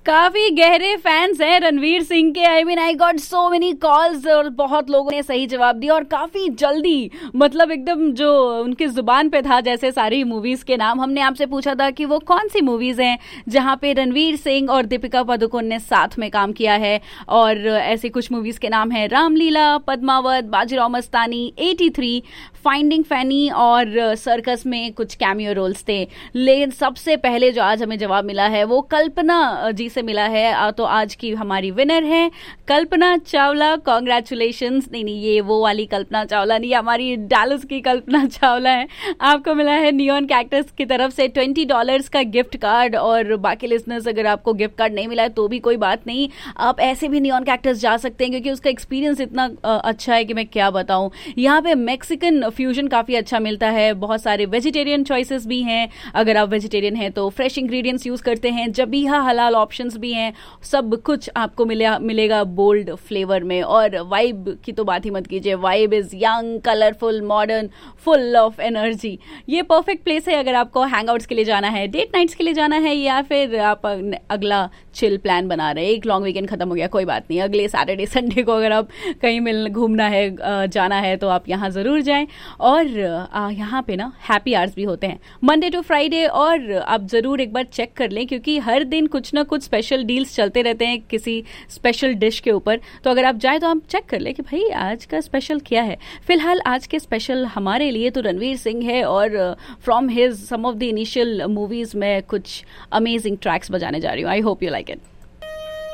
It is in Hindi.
काफी गहरे फैंस हैं रणवीर सिंह के। I got so many calls और बहुत लोगों ने सही जवाब दिया और काफी जल्दी, मतलब एकदम जो उनकी जुबान पे था जैसे सारी मूवीज के नाम। हमने आपसे पूछा था कि वो कौन सी मूवीज हैं जहां पे रणवीर सिंह और दीपिका पादुकोण ने साथ में काम किया है, और ऐसी कुछ मूवीज के नाम है रामलीला, पद्मावत, बाजीराव मस्तानी, 83, फाइंडिंग फैनी और सर्कस में कुछ कैमियो रोल्स थे। लेकिन सबसे पहले जो आज हमें जवाब मिला है वो कल्पना जी से मिला है। तो आज की हमारी विनर है कल्पना चावला। कॉन्ग्रेचुलेशंस। नहीं, ये वो वाली कल्पना चावला नहीं, हमारी डैलस की कल्पना चावला है। आपको मिला है नियॉन कैक्टस की तरफ से $20 का गिफ्ट कार्ड। और बाकी लिसनर्स, अगर आपको गिफ्ट कार्ड नहीं मिला है तो भी कोई बात नहीं, आप ऐसे भी नियॉन कैक्टस जा सकते हैं क्योंकि उसका एक्सपीरियंस इतना अच्छा है कि मैं क्या बताऊं। यहाँ पे मैक्सिकन फ्यूजन काफी अच्छा मिलता है, बहुत सारे वेजिटेरियन चॉइसेस भी हैं। अगर आप वेजिटेरियन हैं तो फ्रेश इंग्रेडिएंट्स यूज करते हैं, जबीहा हलाल ऑप्शंस भी हैं। सब कुछ आपको मिलेगा बोल्ड फ्लेवर में। और वाइब की तो बात ही मत कीजिए, vibe is young, colourful, modern, full of energy. ये परफेक्ट प्लेस है अगर आपको हैंगआउट्स के लिए जाना है, डेट नाइट्स के लिए जाना है, या फिर आप अगला चिल प्लान बना रहे हैं। एक लॉन्ग वीकेंड खत्म हो गया, कोई बात नहीं, अगले सैटरडे संडे को अगर आप कहीं घूमना है, जाना है, तो आप यहाँ जरूर जाएं। और यहाँ पे ना हैप्पी आवर्स भी होते हैं मंडे टू फ्राइडे, और आप जरूर एक बार चेक कर लें क्योंकि हर दिन कुछ ना कुछ स्पेशल डील्स चलते रहते हैं किसी स्पेशल डिश के ऊपर। तो अगर आप जाए तो आप चेक कर लें कि भाई आज का स्पेशल क्या है। फिलहाल आज के स्पेशल हमारे लिए तो रणवीर सिंह है, और from his some of the initial movies में कुछ अमेजिंग ट्रैक्स बजाने जा रही हूँ। I hope you like it.